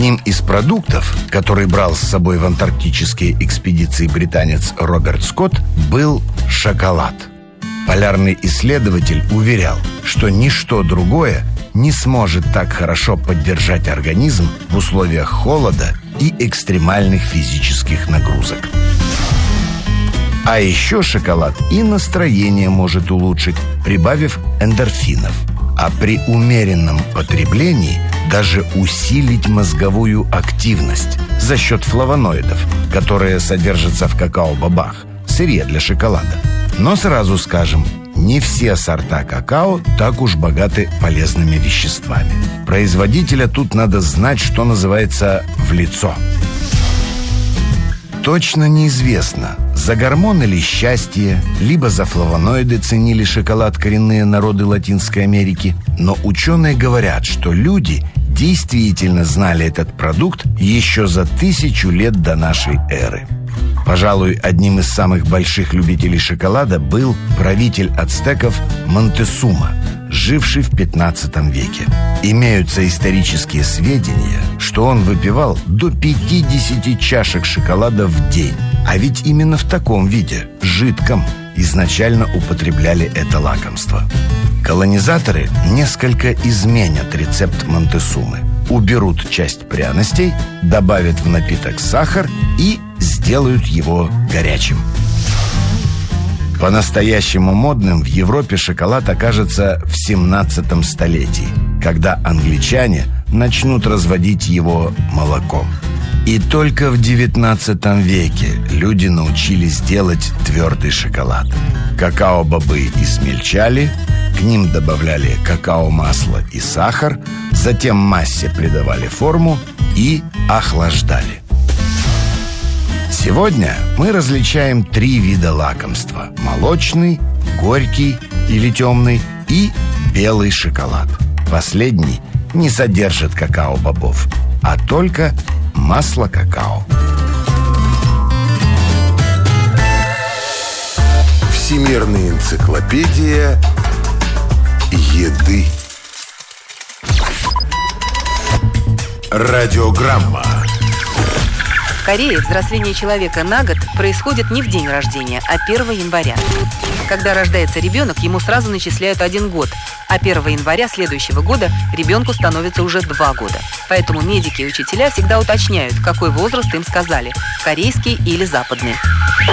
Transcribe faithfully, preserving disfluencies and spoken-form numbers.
Одним из продуктов, который брал с собой в антарктические экспедиции британец Роберт Скотт, был шоколад. Полярный исследователь уверял, что ничто другое не сможет так хорошо поддержать организм в условиях холода и экстремальных физических нагрузок. А еще шоколад и настроение может улучшить, прибавив эндорфинов. А при умеренном потреблении даже усилить мозговую активность за счет флавоноидов, которые содержатся в какао-бобах, сырье для шоколада. Но сразу скажем, не все сорта какао так уж богаты полезными веществами. Производителя тут надо знать, что называется, в лицо. Точно неизвестно, за гормоны ли счастье, либо за флавоноиды ценили шоколад коренные народы Латинской Америки. Но ученые говорят, что люди действительно знали этот продукт еще за тысячу лет до нашей эры. Пожалуй, одним из самых больших любителей шоколада был правитель ацтеков Монтесума, живший в пятнадцатом веке. Имеются исторические сведения, что он выпивал до пятидесяти чашек шоколада в день. А ведь именно в таком виде, жидком, изначально употребляли это лакомство. Колонизаторы несколько изменят рецепт Монтесумы. Уберут часть пряностей, добавят в напиток сахар и сделают его горячим. По-настоящему модным в Европе шоколад окажется в семнадцатом столетии, когда англичане начнут разводить его молоком. И только в девятнадцатом веке люди научились делать твердый шоколад. Какао-бобы измельчали, к ним добавляли какао-масло и сахар, затем массе придавали форму и охлаждали. Сегодня мы различаем три вида лакомства: молочный, горький или темный и белый шоколад. Последний не содержит какао-бобов, а только масло какао. Всемирная энциклопедия еды. Радиограмма. В Корее взросление человека на год происходит не в день рождения, а первого января. Когда рождается ребенок, ему сразу начисляют один год, а первого января следующего года ребенку становится уже два года. Поэтому медики и учителя всегда уточняют, какой возраст им сказали – корейский или западный.